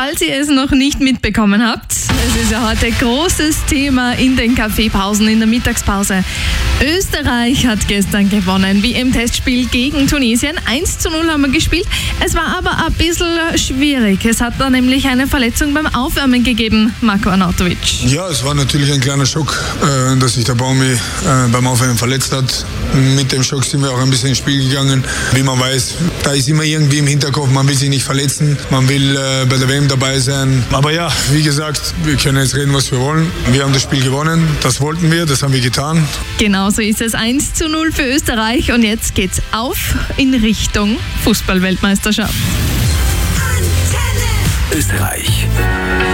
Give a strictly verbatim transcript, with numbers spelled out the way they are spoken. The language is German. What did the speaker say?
falls ihr es noch nicht mitbekommen habt, es ist ja heute großes Thema in den Kaffeepausen, in der Mittagspause. Österreich hat gestern gewonnen, wie im Testspiel gegen Tunesien. eins zu null haben wir gespielt. Es war aber ein bisschen schwierig. Es hat da nämlich eine Verletzung beim Aufwärmen gegeben, Marko Arnautovic. Ja, es war natürlich ein kleiner Schock, äh, dass sich der Baumi äh, beim Aufwärmen verletzt hat. Mit dem Schock sind wir auch ein bisschen ins Spiel gegangen. Wie man weiß, da ist immer irgendwie im Hinterkopf, man will sich nicht verletzen, man will äh, bei der W M dabei sein. Aber ja, wie gesagt, wir können jetzt reden, was wir wollen. Wir haben das Spiel gewonnen, das wollten wir, das haben wir getan. Genau so ist es, eins zu null für Österreich und jetzt geht's auf in Richtung Fußball-Weltmeisterschaft. Österreich.